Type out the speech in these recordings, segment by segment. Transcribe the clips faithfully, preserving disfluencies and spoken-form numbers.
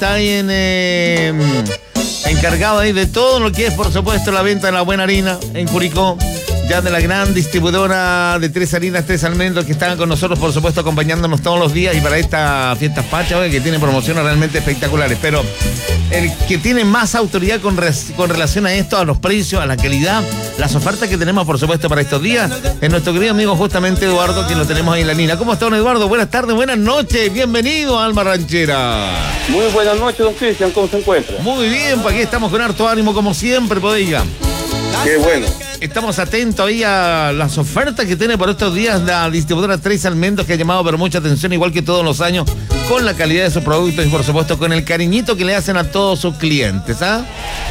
está ahí en eh, encargado ahí de todo lo que es, por supuesto, la venta de la buena harina en Curicó, ya de la gran distribuidora de Tres Harinas, Tres Almendros, que están con nosotros, por supuesto, acompañándonos todos los días y para esta fiesta pacha, oye, que tiene promociones realmente espectaculares. Pero el que tiene más autoridad con, res, con relación a esto, a los precios, a la calidad, las ofertas que tenemos, por supuesto, para estos días, es nuestro querido amigo justamente Eduardo, que lo tenemos ahí en la línea. ¿Cómo está, don Eduardo? Buenas tardes, buenas noches, bienvenido a Alma Ranchera. Muy buenas noches, don Cristian, ¿cómo se encuentra? Muy bien, pues aquí estamos con harto ánimo, como siempre, podéis. Qué bueno. Estamos atentos ahí a las ofertas que tiene por estos días la distribuidora Tres Almendros, que ha llamado pero mucha atención, igual que todos los años, con la calidad de sus productos y por supuesto con el cariñito que le hacen a todos sus clientes, ¿ah?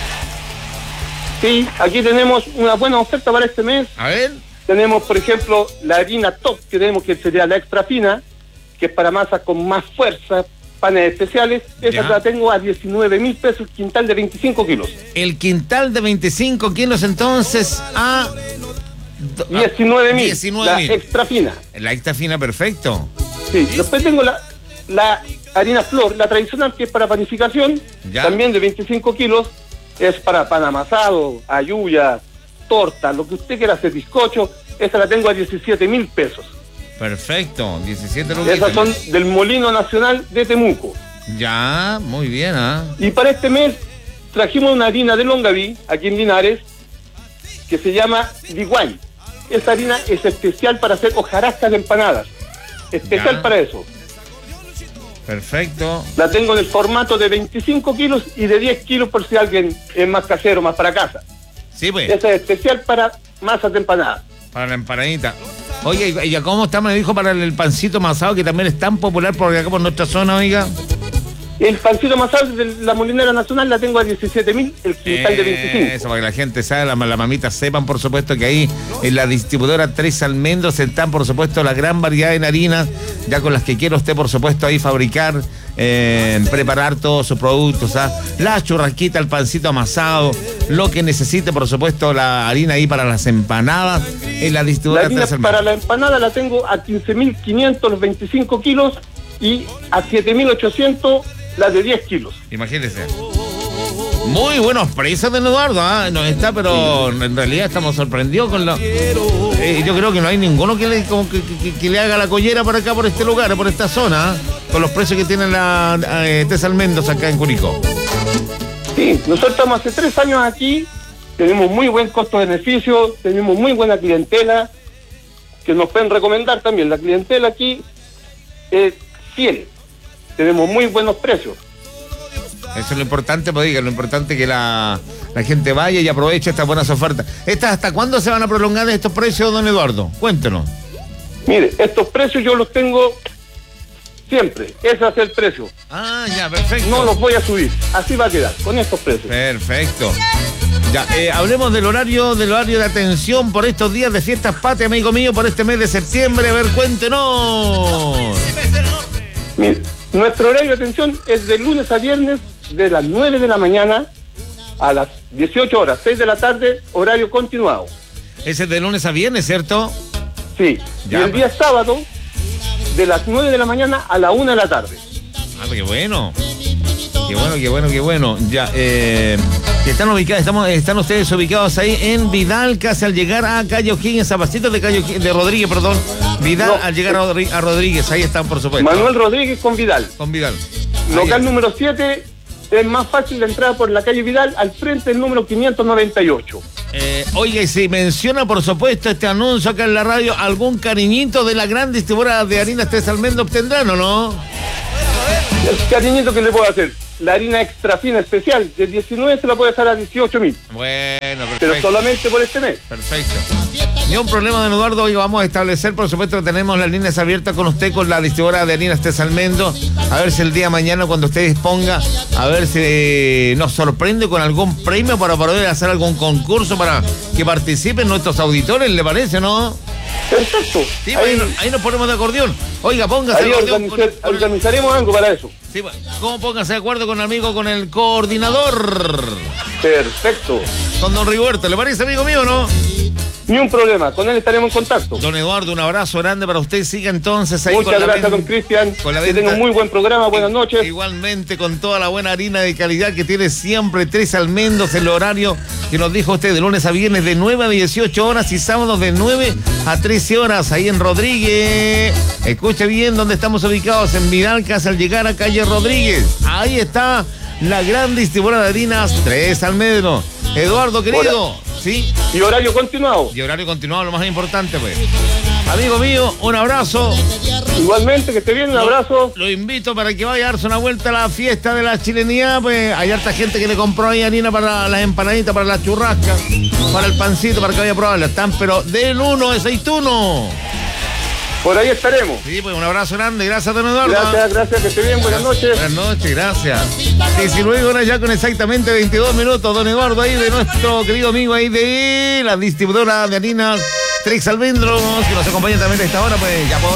Sí, aquí tenemos una buena oferta para este mes. A ver. Tenemos, por ejemplo, la harina top, que tenemos que sería la extra fina, que es para masa con más fuerza, panes especiales. Esa ya. la tengo a diecinueve mil pesos, quintal de veinticinco kilos. El quintal de veinticinco kilos entonces a... diecinueve mil, la mil. extra fina. La extra fina, perfecto. Sí, después tengo la, la harina flor, la tradicional, que es para panificación, ya. También de veinticinco kilos, es para pan amasado, ayuya, torta, lo que usted quiera hacer, bizcocho. Esa la tengo a diecisiete mil pesos. Perfecto, diecisiete lucas. Esas son del Molino Nacional de Temuco. Ya, muy bien, ¿ah? Y para este mes trajimos una harina de Longaví, aquí en Linares, que se llama Diguay. Esta harina es especial para hacer hojarascas de empanadas. Especial ya. Para eso. Perfecto. La tengo en el formato de veinticinco kilos y de diez kilos por si alguien es más casero, más para casa. Sí, pues. Esa es especial para masas de empanadas. Para la empanadita. Oye, ¿y a cómo está? Me dijo para el pancito masado, que también es tan popular por acá por nuestra zona, oiga. El pancito masado de la Molinera Nacional la tengo a diecisiete mil, el quintal eh, de veinticinco. Eso, para que la gente sabe, la, la mamita sepan, por supuesto, que ahí en la distribuidora Tres Almendros están, por supuesto, la gran variedad en harinas, ya con las que quiere usted, por supuesto, ahí fabricar, eh, preparar todos sus productos, ¿ah? La churrasquita, el pancito amasado, lo que necesite, por supuesto, la harina ahí para las empanadas, en la distribuidora La harina Tres Almendros. para la empanada la tengo a quince mil quinientos los veinticinco kilos y a siete mil ochocientos las de diez kilos. Imagínese. Muy buenos precios, don Eduardo, ¿ah? No está, pero en realidad estamos sorprendidos con lo... Eh, yo creo que no hay ninguno que le, como que, que, que le haga la collera por acá, por este lugar, por esta zona, ¿ah? Con los precios que tienen la eh, Tres Almendros acá en Curicó. Sí, nosotros estamos hace tres años aquí, tenemos muy buen costo-beneficio, tenemos muy buena clientela, que nos pueden recomendar también. La clientela aquí es fiel, tenemos muy buenos precios. Eso es lo importante, pues diga, lo importante es que la, la gente vaya y aproveche estas buenas ofertas. ¿Estas hasta cuándo se van a prolongar estos precios, don Eduardo? Cuéntenos. Mire, estos precios yo los tengo siempre, ese es el precio. Ah, ya, perfecto. No los voy a subir, así va a quedar, con estos precios. Perfecto. Ya, eh, hablemos del horario, del horario de atención por estos días de fiestas patrias, amigo mío, por este mes de septiembre. A ver, cuéntenos. Mire, nuestro horario de atención es de lunes a viernes, de las nueve de la mañana a las dieciocho horas, seis de la tarde, horario continuado. Ese es de lunes a viernes, ¿cierto? Sí, Ya, y el día sábado, de las nueve de la mañana a la una de la tarde. Ah, qué bueno. Qué bueno, qué bueno, qué bueno. Ya, eh, están ubicados, estamos, están ustedes ubicados ahí en Vidal, casi al llegar a Calle O'Higgins, Zapacitos de Calle O'Higgins, de Rodríguez, perdón. Vidal, No, al llegar a, Rodríguez, a Rodríguez, ahí están, por supuesto. Manuel Rodríguez con Vidal. Con Vidal. Ahí Local es. número siete, es más fácil la entrada por la calle Vidal, al frente del número quinientos noventa y ocho. Eh, oye, si menciona, por supuesto, este anuncio acá en la radio, algún cariñito de la gran distribuidora de harinas Tres Almendros obtendrán, ¿o no? El cariñito que le puedo hacer, la harina extra fina especial, de diecinueve se la puede dejar a dieciocho mil. Bueno, perfecto. Pero solamente por este mes. Perfecto. Ni un problema, don Eduardo. Hoy vamos a establecer, por supuesto, que tenemos las líneas abiertas con usted, con la distribuidora de harinas Tres Almendros. A ver si el día de mañana, cuando usted disponga, a ver si nos sorprende con algún premio para poder hacer algún concurso para que participen nuestros auditores, ¿le parece, no? Perfecto. Sí, ahí, ahí, ahí nos ponemos de acordeón. Oiga, póngase ahí de acordeón. organizar- con el- con el- organizaremos algo para eso. Sí, ¿cómo póngase de acuerdo con el amigo, con el coordinador? Perfecto. Con don Rigoberto, ¿le parece, amigo mío, no? Ni un problema, con él estaremos en contacto. Don Eduardo, un abrazo grande para usted. Siga entonces ahí. Muchas con gracias, la don Cristian. con la Que venta. tenga un muy buen programa, buenas noches. Igualmente, con toda la buena harina de calidad que tiene siempre Tres Almendros, el horario que nos dijo usted, de lunes a viernes de nueve a dieciocho horas y sábados de nueve a trece horas, ahí en Rodríguez. Escuche bien dónde estamos ubicados, en Vidalcas, al llegar a calle Rodríguez. Ahí está la gran distribuidora de harinas Tres Almendros. Eduardo, querido, Hola. ¿sí? Y horario continuado. Y horario continuado, lo más importante, pues. Amigo mío, un abrazo. Igualmente, que esté bien, un abrazo. Lo invito para que vaya a darse una vuelta a la fiesta de la chilenidad, pues hay harta gente que le compró ahí harina para las empanaditas, para las churrascas, para el pancito, para que vaya a probarla. Están, pero del uno de aceituno. Por ahí estaremos. Sí, pues un abrazo grande, gracias, don Eduardo. Gracias, gracias, que esté bien, buenas noches. Buenas noches, gracias. diecinueve horas ya con exactamente veintidós minutos, don Eduardo, ahí de nuestro querido amigo ahí de la distribuidora de harinas Tres Almendros, que nos acompaña también a esta hora, pues ya